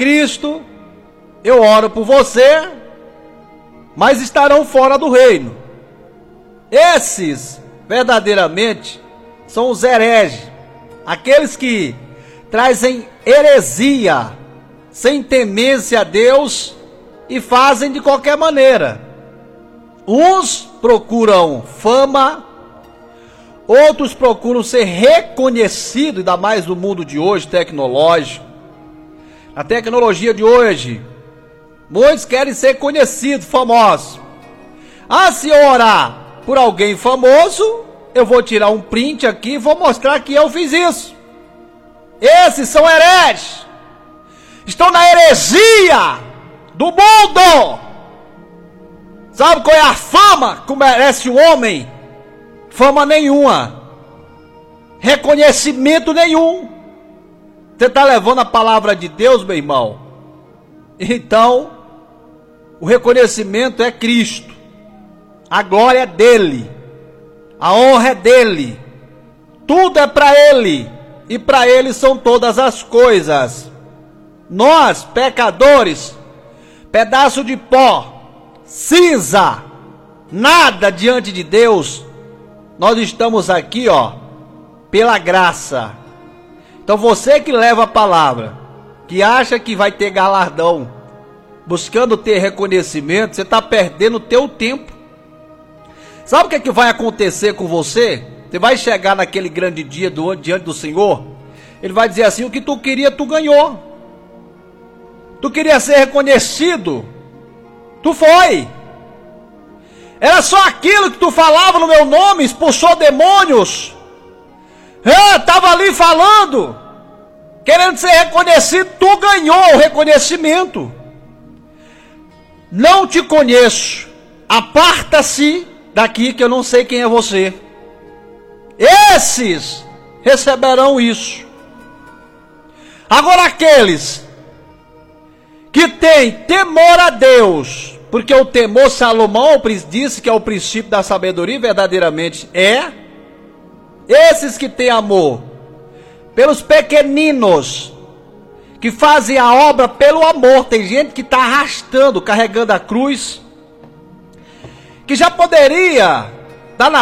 Cristo, eu oro por você, mas estarão fora do reino. Esses, verdadeiramente, são os hereges, aqueles que trazem heresia, sem temência a Deus, e fazem de qualquer maneira. Uns procuram fama, outros procuram ser reconhecidos, ainda mais no mundo de hoje, tecnológico. A tecnologia de hoje, muitos querem ser conhecidos, famosos. Se eu orar por alguém famoso, eu vou tirar um print aqui e vou mostrar que eu fiz isso. Esses são hereges. Estão na heresia do mundo. Sabe qual é a fama que merece o homem? Fama nenhuma, reconhecimento nenhum. Você está levando a palavra de Deus, meu irmão? Então, o reconhecimento é Cristo, a glória é dele, a honra é dele, tudo é para ele, e para ele são todas as coisas. Nós, pecadores, pedaço de pó, cinza, nada diante de Deus. Nós estamos aqui, pela graça. Então você que leva a palavra, que acha que vai ter galardão, buscando ter reconhecimento, você está perdendo o teu tempo. Sabe o que vai acontecer com você? Você vai chegar naquele grande dia diante do Senhor, Ele vai dizer assim: o que tu queria, tu ganhou. Tu queria ser reconhecido, tu foi. Era só aquilo que tu falava no meu nome, expulsou demônios. Estava ali falando, querendo ser reconhecido, tu ganhou o reconhecimento. Não te conheço, aparta-se daqui que eu não sei quem é você. Esses receberão isso. Agora aqueles que têm temor a Deus, porque o temor, Salomão disse que é o princípio da sabedoria, verdadeiramente é. Esses que têm amor pelos pequeninos, que fazem a obra pelo amor. Tem gente que está arrastando, carregando a cruz, que já poderia